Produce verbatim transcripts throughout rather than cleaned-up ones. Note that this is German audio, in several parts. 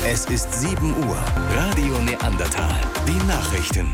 Es ist sieben Uhr. Radio Neandertal. Die Nachrichten.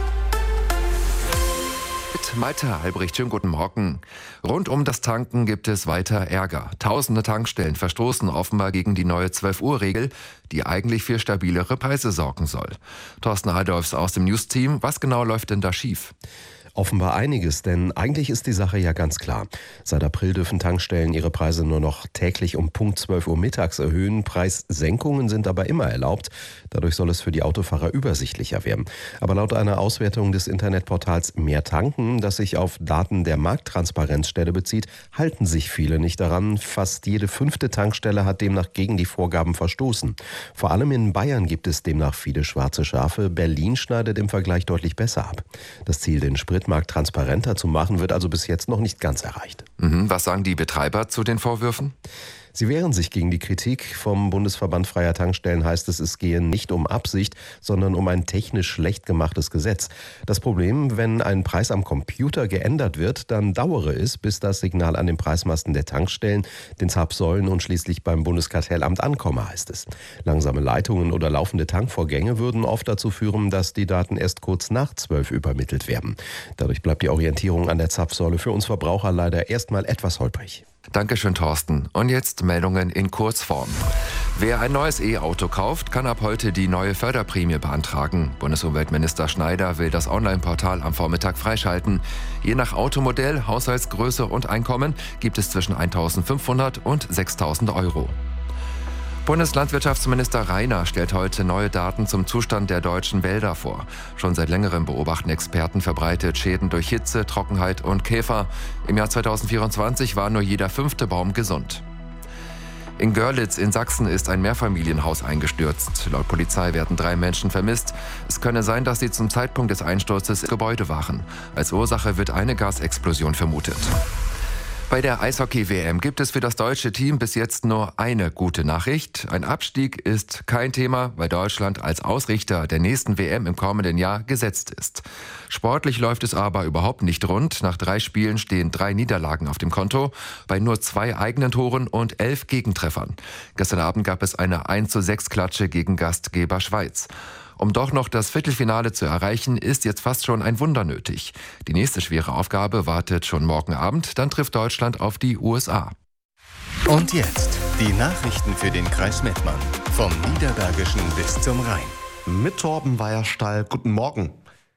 Mit Malte Albrecht, schönen guten Morgen. Rund um das Tanken gibt es weiter Ärger. Tausende Tankstellen verstoßen offenbar gegen die neue zwölf Uhr Regel, die eigentlich für stabilere Preise sorgen soll. Thorsten Adolfs aus dem News-Team. Was genau läuft denn da schief? Offenbar einiges, denn eigentlich ist die Sache ja ganz klar. Seit April dürfen Tankstellen ihre Preise nur noch täglich um Punkt zwölf Uhr mittags erhöhen. Preissenkungen sind aber immer erlaubt. Dadurch soll es für die Autofahrer übersichtlicher werden. Aber laut einer Auswertung des Internetportals Mehr Tanken, das sich auf Daten der Markttransparenzstelle bezieht, halten sich viele nicht daran. Fast jede fünfte Tankstelle hat demnach gegen die Vorgaben verstoßen. Vor allem in Bayern gibt es demnach viele schwarze Schafe. Berlin schneidet im Vergleich deutlich besser ab. Das Ziel, den Sprit Markt transparenter zu machen, wird also bis jetzt noch nicht ganz erreicht. Mhm. Was sagen die Betreiber zu den Vorwürfen? Sie wehren sich gegen die Kritik. Vom Bundesverband Freier Tankstellen heißt es, es gehe nicht um Absicht, sondern um ein technisch schlecht gemachtes Gesetz. Das Problem, wenn ein Preis am Computer geändert wird, dann dauere es, bis das Signal an den Preismasten der Tankstellen, den Zapfsäulen und schließlich beim Bundeskartellamt ankomme, heißt es. Langsame Leitungen oder laufende Tankvorgänge würden oft dazu führen, dass die Daten erst kurz nach zwölf übermittelt werden. Dadurch bleibt die Orientierung an der Zapfsäule für uns Verbraucher leider erstmal etwas holprig. Dankeschön, Thorsten. Und jetzt Meldungen in Kurzform. Wer ein neues E-Auto kauft, kann ab heute die neue Förderprämie beantragen. Bundesumweltminister Schneider will das Online-Portal am Vormittag freischalten. Je nach Automodell, Haushaltsgröße und Einkommen gibt es zwischen eintausendfünfhundert und sechstausend Euro. Bundeslandwirtschaftsminister Rainer stellt heute neue Daten zum Zustand der deutschen Wälder vor. Schon seit längerem beobachten Experten verbreitet Schäden durch Hitze, Trockenheit und Käfer. Im Jahr zweitausendvierundzwanzig war nur jeder fünfte Baum gesund. In Görlitz in Sachsen ist ein Mehrfamilienhaus eingestürzt. Laut Polizei werden drei Menschen vermisst. Es könne sein, dass sie zum Zeitpunkt des Einsturzes im Gebäude waren. Als Ursache wird eine Gasexplosion vermutet. Bei der Eishockey-W M gibt es für das deutsche Team bis jetzt nur eine gute Nachricht. Ein Abstieg ist kein Thema, weil Deutschland als Ausrichter der nächsten W M im kommenden Jahr gesetzt ist. Sportlich läuft es aber überhaupt nicht rund. Nach drei Spielen stehen drei Niederlagen auf dem Konto, bei nur zwei eigenen Toren und elf Gegentreffern. Gestern Abend gab es eine eins zu sechs Klatsche gegen Gastgeber Schweiz. Um doch noch das Viertelfinale zu erreichen, ist jetzt fast schon ein Wunder nötig. Die nächste schwere Aufgabe wartet schon morgen Abend. Dann trifft Deutschland auf die U S A. Und jetzt die Nachrichten für den Kreis Mettmann. Vom Niederbergischen bis zum Rhein. Mit Torben Weierstahl, guten Morgen.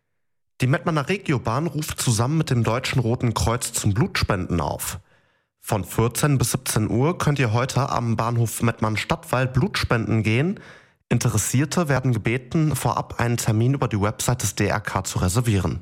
Die Mettmanner Regiobahn ruft zusammen mit dem Deutschen Roten Kreuz zum Blutspenden auf. Von vierzehn bis siebzehn Uhr könnt ihr heute am Bahnhof Mettmann-Stadtwald Blutspenden gehen. Interessierte werden gebeten, vorab einen Termin über die Website des D R K zu reservieren.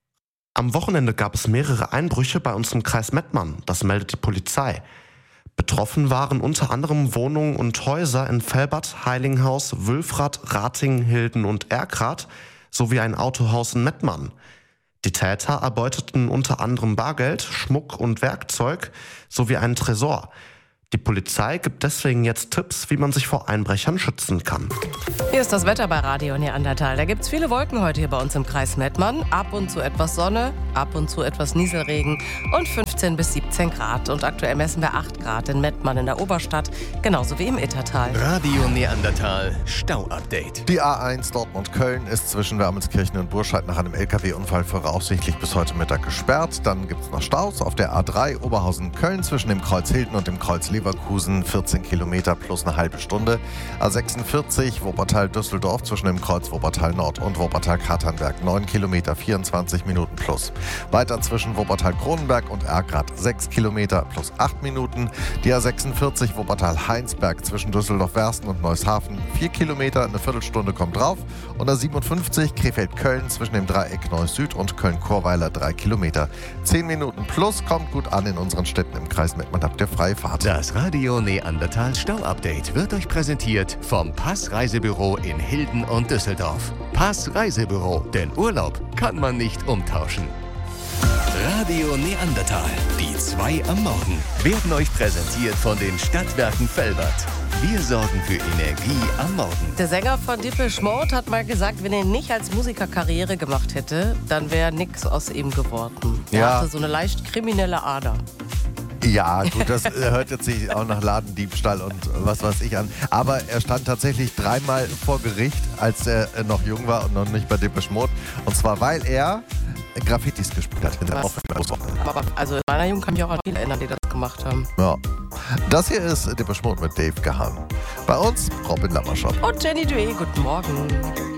Am Wochenende gab es mehrere Einbrüche bei uns im Kreis Mettmann, das meldet die Polizei. Betroffen waren unter anderem Wohnungen und Häuser in Velbert, Heilinghaus, Wülfrath, Ratingen, Hilden und Erkrath sowie ein Autohaus in Mettmann. Die Täter erbeuteten unter anderem Bargeld, Schmuck und Werkzeug sowie einen Tresor. Die Polizei gibt deswegen jetzt Tipps, wie man sich vor Einbrechern schützen kann. Hier ist das Wetter bei Radio Neandertal. Da gibt es viele Wolken heute hier bei uns im Kreis Mettmann. Ab und zu etwas Sonne, ab und zu etwas Nieselregen und fünfzehn bis siebzehn Grad. Und aktuell messen wir acht Grad in Mettmann in der Oberstadt, genauso wie im Ittertal. Radio Neandertal Stau-Update. Die A eins Dortmund-Köln ist zwischen Wermelskirchen und Burscheid nach einem L K W-Unfall voraussichtlich bis heute Mittag gesperrt. Dann gibt es noch Staus auf der A drei Oberhausen-Köln zwischen dem Kreuz Hilden und dem Kreuz Leverkusen, vierzehn Kilometer plus eine halbe Stunde. A sechsundvierzig Wuppertal-Düsseldorf zwischen dem Kreuz Wuppertal-Nord und Wuppertal-Katernberg, neun Kilometer, vierundzwanzig Minuten plus. Weiter zwischen Wuppertal-Kronenberg und Erkrath, sechs Kilometer plus acht Minuten. Die A sechsundvierzig Wuppertal-Heinsberg zwischen Düsseldorf-Wersten und Neushafen, vier Kilometer, eine Viertelstunde kommt drauf. Und A siebenundfünfzig Krefeld-Köln zwischen dem Dreieck Neuss-Süd und Köln-Chorweiler, drei Kilometer. zehn Minuten plus, kommt gut an in unseren Städten im Kreis Mettmann, habt ihr freie Fahrt. Das Radio Neandertal Stau-Update wird euch präsentiert vom Pass Reisebüro in Hilden und Düsseldorf. Pass Reisebüro, denn Urlaub kann man nicht umtauschen. Radio Neandertal, die zwei am Morgen, werden euch präsentiert von den Stadtwerken Velbert. Wir sorgen für Energie am Morgen. Der Sänger von Depeche Mode hat mal gesagt, wenn er nicht als Musiker Karriere gemacht hätte, dann wäre nix aus ihm geworden. Er Ja. hatte so eine leicht kriminelle Ader. Ja, gut, das hört jetzt sich auch nach Ladendiebstahl und was weiß ich an. Aber er stand tatsächlich dreimal vor Gericht, als er noch jung war und noch nicht bei Depeche Mode. Und zwar, weil er Graffitis gespielt hat. Aber also in meiner Jugend kann ich auch an viele erinnern, die das gemacht haben. Ja. Das hier ist Depeche Mode mit Dave Gahan. Bei uns Robin Lammerschott. Und Jenny Dué, guten Morgen.